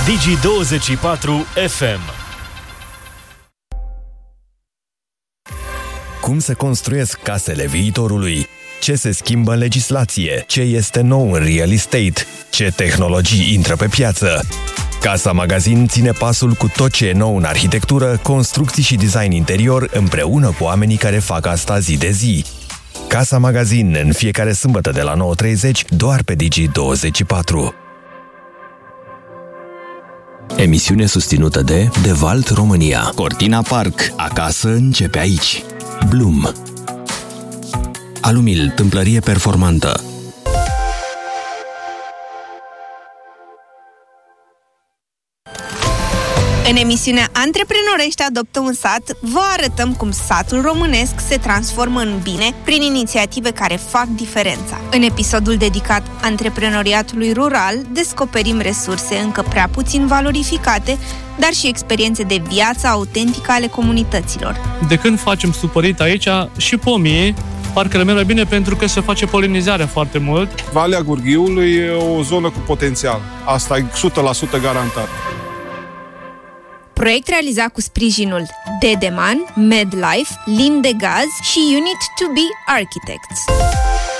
Digi24 FM. Cum se construiesc casele viitorului? Ce se schimbă în legislație? Ce este nou în real estate? Ce tehnologii intră pe piață? Casa Magazin ține pasul cu tot ce e nou în arhitectură, construcții și design interior, împreună cu oamenii care fac asta zi de zi. Casa Magazin, în fiecare sâmbătă de la 9:30, doar pe Digi24. Emisiune susținută de Devalt România. Cortina Park. Acasă începe aici. Bloom. Alumil, tâmplărie performantă. În emisiunea Antreprenorești adoptă un sat, vă arătăm cum satul românesc se transformă în bine prin inițiative care fac diferența. În episodul dedicat antreprenoriatului rural, descoperim resurse încă prea puțin valorificate, dar și experiențe de viață autentică ale comunităților. De când facem supărit aici, și pomii parcă le merg mai bine pentru că se face polinizarea foarte mult. Valea Gurghiului e o zonă cu potențial. Asta e 100% garantat. Proiect realizat cu sprijinul Dedeman, MedLife, Lim de Gaz și Unit to Be Architects.